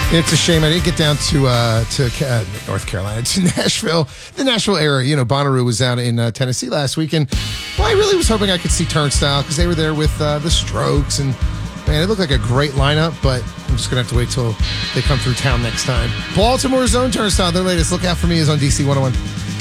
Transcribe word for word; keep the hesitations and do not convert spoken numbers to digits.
It's a shame I didn't get down to uh, to uh, North Carolina, to Nashville, the Nashville area. You know, Bonnaroo was out in uh, Tennessee last week, and well, I really was hoping I could see Turnstile because they were there with uh, the Strokes, and man, it looked like a great lineup. But I'm just gonna have to wait till they come through town next time. Baltimore's own Turnstile, their latest "Look Out for Me" is on D C one oh one.